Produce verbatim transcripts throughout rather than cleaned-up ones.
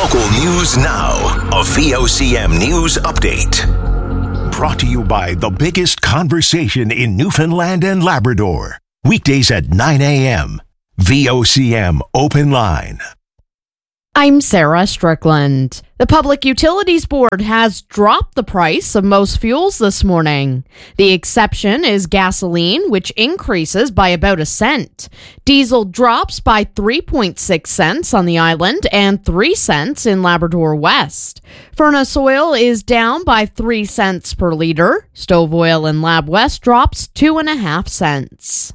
Local news now. A V O C M News Update. Brought to you by the biggest conversation in Newfoundland and Labrador. Weekdays at nine a.m. V O C M Open Line. I'm Sarah Strickland. The Public Utilities Board has dropped the price of most fuels this morning. The exception is gasoline, which increases by about a cent. Diesel drops by three point six cents on the island and three cents in Labrador West. Furnace oil is down by three cents per litre. Stove oil in Lab West drops two and a half cents.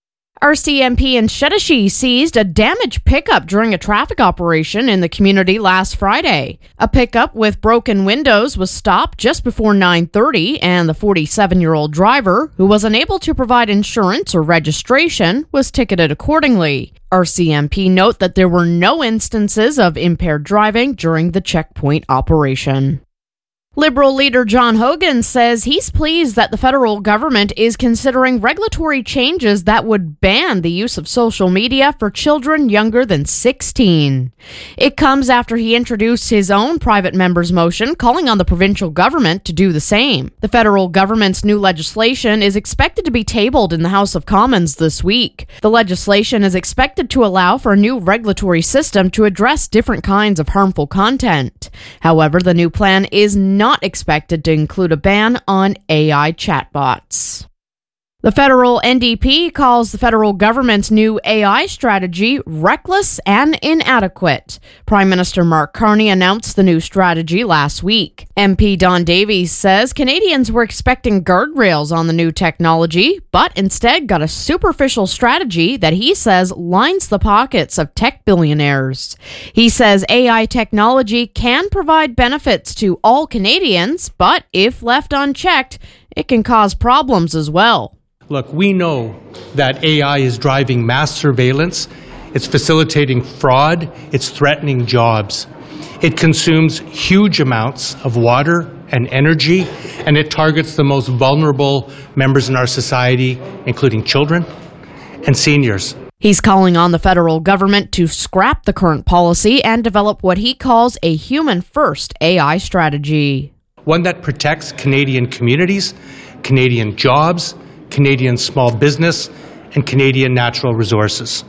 R C M P in Shedishee seized a damaged pickup during a traffic operation in the community last Friday. A pickup with broken windows was stopped just before nine thirty, and the forty-seven-year-old driver, who was unable to provide insurance or registration, was ticketed accordingly. R C M P note that there were no instances of impaired driving during the checkpoint operation. Liberal leader John Hogan says he's pleased that the federal government is considering regulatory changes that would ban the use of social media for children younger than sixteen. It comes after he introduced his own private member's motion calling on the provincial government to do the same. The federal government's new legislation is expected to be tabled in the House of Commons this week. The legislation is expected to allow for a new regulatory system to address different kinds of harmful content. However, the new plan is not not expected to include a ban on A I chatbots. The federal N D P calls the federal government's new A I strategy reckless and inadequate. Prime Minister Mark Carney announced the new strategy last week. M P Don Davies says Canadians were expecting guardrails on the new technology, but instead got a superficial strategy that he says lines the pockets of tech billionaires. He says A I technology can provide benefits to all Canadians, but if left unchecked, it can cause problems as well. Look, we know that A I is driving mass surveillance, it's facilitating fraud, it's threatening jobs. It consumes huge amounts of water and energy, and it targets the most vulnerable members in our society, including children and seniors. He's calling on the federal government to scrap the current policy and develop what he calls a human-first A I strategy. One that protects Canadian communities, Canadian jobs, Canadian small business, and Canadian natural resources.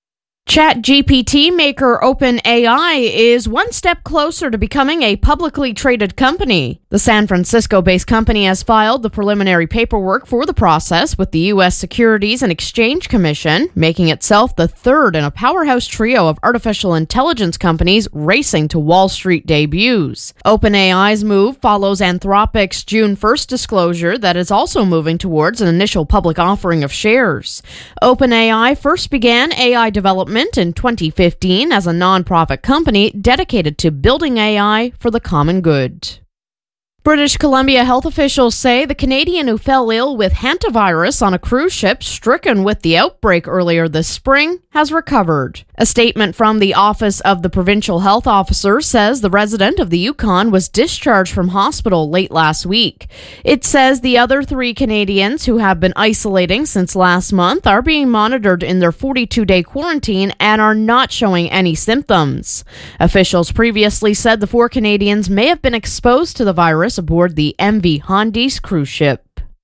ChatGPT maker OpenAI is one step closer to becoming a publicly traded company. The San Francisco-based company has filed the preliminary paperwork for the process with the U S Securities and Exchange Commission, making itself the third in a powerhouse trio of artificial intelligence companies racing to Wall Street debuts. OpenAI's move follows Anthropic's June first disclosure that is also moving towards an initial public offering of shares. OpenAI first began A I development in twenty fifteen as a non-profit company dedicated to building A I for the common good. British Columbia health officials say the Canadian who fell ill with hantavirus on a cruise ship stricken with the outbreak earlier this spring has recovered. A statement from the Office of the Provincial Health Officer says the resident of the Yukon was discharged from hospital late last week. It says the other three Canadians who have been isolating since last month are being monitored in their forty-two-day quarantine and are not showing any symptoms. Officials previously said the four Canadians may have been exposed to the virus aboard the M V Hondi's cruise ship.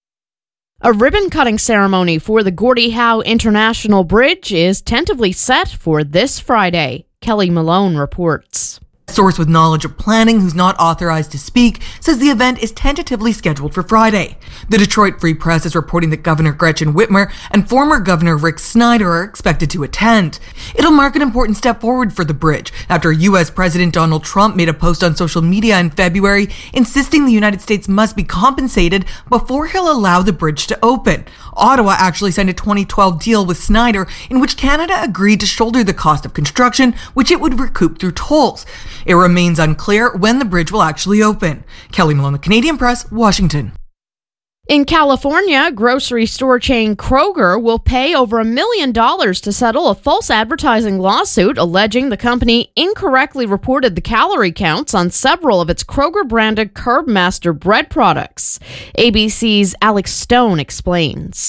A ribbon-cutting ceremony for the Gordie Howe International Bridge is tentatively set for this Friday. Kelly Malone reports. A source with knowledge of planning who's not authorized to speak says the event is tentatively scheduled for Friday. The Detroit Free Press is reporting that Governor Gretchen Whitmer and former Governor Rick Snyder are expected to attend. It'll mark an important step forward for the bridge after U S President Donald Trump made a post on social media in February insisting the United States must be compensated before he'll allow the bridge to open. Ottawa actually signed a twenty twelve deal with Snyder in which Canada agreed to shoulder the cost of construction, which it would recoup through tolls. It remains unclear when the bridge will actually open. Kelly Malone, The Canadian Press, Washington. In California, grocery store chain Kroger will pay over a million dollars to settle a false advertising lawsuit alleging the company incorrectly reported the calorie counts on several of its Kroger-branded Carb Master bread products. A B C's Alex Stone explains.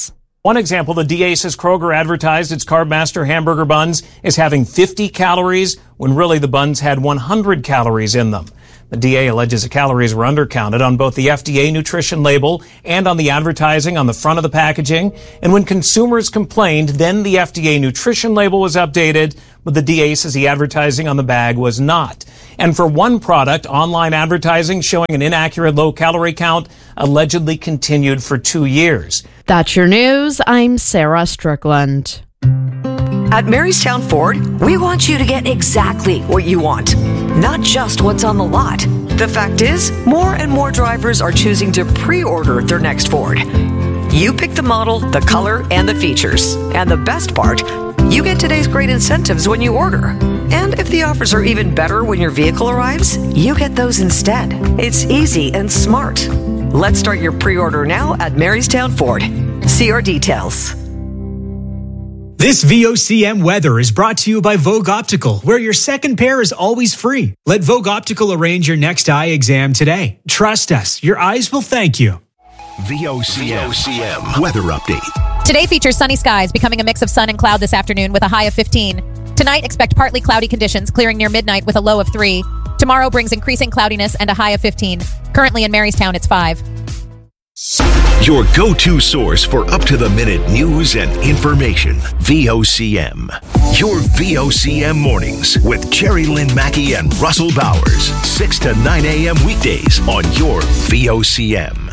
One example, the D A says Kroger advertised its Carb Master hamburger buns as having fifty calories when really the buns had one hundred calories in them. The D A alleges the calories were undercounted on both the F D A nutrition label and on the advertising on the front of the packaging. And when consumers complained, then the F D A nutrition label was updated, but the D A says the advertising on the bag was not. And for one product, online advertising showing an inaccurate low-calorie count allegedly continued for two years. That's your news. I'm Sarah Strickland. At Marystown Ford, we want you to get exactly what you want, not just what's on the lot. The fact is, more and more drivers are choosing to pre-order their next Ford. You pick the model, the color, and the features. And the best part, you get today's great incentives when you order. And if the offers are even better when your vehicle arrives, you get those instead. It's easy and smart. Let's start your pre-order now at Marystown Ford. See our details. This V O C M weather is brought to you by Vogue Optical, where your second pair is always free. Let Vogue Optical arrange your next eye exam today. Trust us, your eyes will thank you. V O C M weather update. Today features sunny skies, becoming a mix of sun and cloud this afternoon with a high of fifteen. Tonight, expect partly cloudy conditions, clearing near midnight with a low of three. Tomorrow brings increasing cloudiness and a high of fifteen. Currently in Marystown, it's five. Your go-to source for up-to-the-minute news and information. V O C M. Your V O C M mornings with Jerry Lynn Mackey and Russell Bowers. six to nine a.m. weekdays on your V O C M.